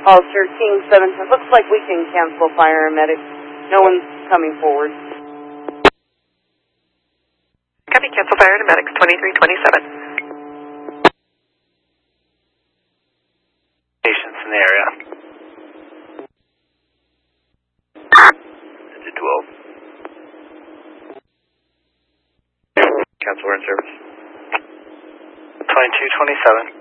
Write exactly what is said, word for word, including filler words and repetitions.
Officer King seven ten. Looks like we can cancel fire and medic. No one's coming forward. Copy, cancel fire and medics twenty-three twenty-seven. Patients in the area. Into twelve. Cancel, we're in service. twenty-two twenty-seven.